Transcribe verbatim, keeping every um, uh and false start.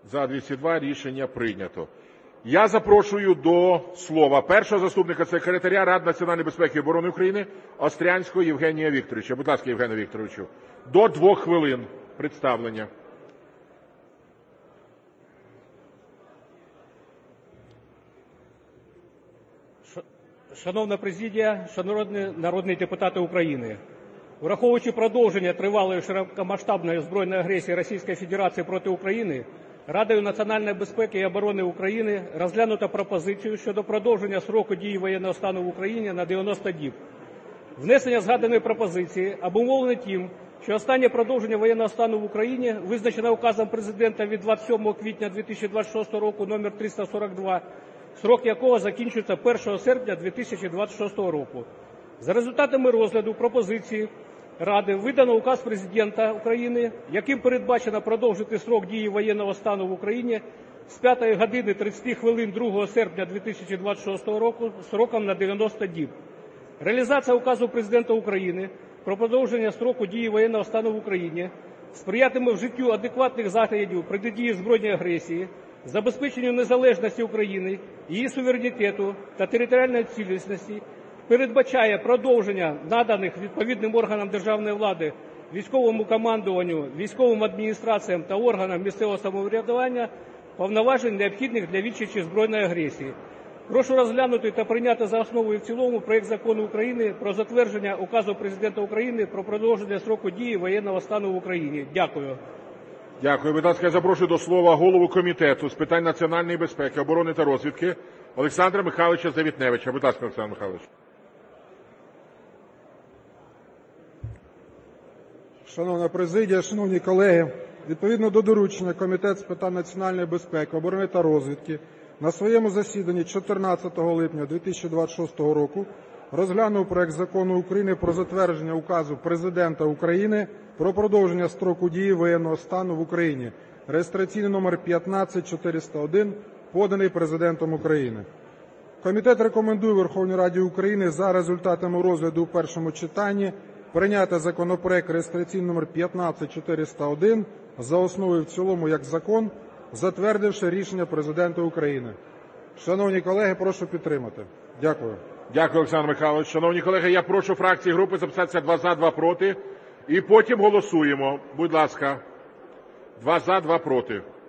За – двісті два. Рішення прийнято. Я запрошую до слова першого заступника секретаря Ради національної безпеки і оборони України Острянського Євгенія Вікторовича. Будь ласка, Євгене Вікторовичу. До двох хвилин представлення. Шановна президія, шановні народні депутати України, враховуючи продовження тривалої широкомасштабної збройної агресії Російської Федерації проти України, Радою національної безпеки і оборони України розглянуто пропозицію щодо продовження строку дії воєнного стану в Україні на дев'яносто діб. Внесення згаданої пропозиції обумовлено тим, що останнє продовження воєнного стану в Україні визначено указом Президента від двадцять сьомого квітня дві тисячі двадцять шостого року номер триста сорок два, строк якого закінчується першого серпня дві тисячі двадцять шостого року. За результатами розгляду пропозиції Ради видано указ Президента України, яким передбачено продовжити строк дії воєнного стану в Україні з п'ятої години тридцять хвилин другого серпня дві тисячі двадцять шостого року строком на дев'яносто діб. Реалізація указу Президента України про продовження строку дії воєнного стану в Україні сприятиме вжиттю адекватних заходів протидії збройній агресії, забезпеченню незалежності України, її суверенітету та територіальної цілісності, передбачає продовження наданих відповідним органам державної влади, військовому командуванню, військовим адміністраціям та органам місцевого самоврядування повноважень, необхідних для відсічі збройної агресії. Прошу розглянути та прийняти за основу і в цілому проект Закону України про затвердження Указу Президента України про продовження строку дії воєнного стану в Україні. Дякую. Дякую. Будь ласка, я запрошую до слова голову Комітету з питань національної безпеки, оборони та розвідки Олександра Михайловича Завітневича. Будь ласка, Олександр Михайлович. Шановна президія, шановні колеги, відповідно до доручення Комітет з питань національної безпеки, оборони та розвідки на своєму засіданні чотирнадцятого липня дві тисячі двадцять шостого року розглянув проект Закону України про затвердження Указу Президента України про продовження строку дії воєнного стану в Україні, реєстраційний номер п'ятнадцять чотириста один, поданий Президентом України. Комітет рекомендує Верховній Раді України за результатами розгляду у першому читанні прийняти законопроект реєстраційний номер п'ятнадцять чотириста один за основу і в цілому як закон, затвердивши рішення Президента України. Шановні колеги, прошу підтримати. Дякую. Дякую, Олександр Михайлович. Шановні колеги, я прошу фракції і групи записатися два за, два проти. І потім голосуємо. Будь ласка. Два за, два проти.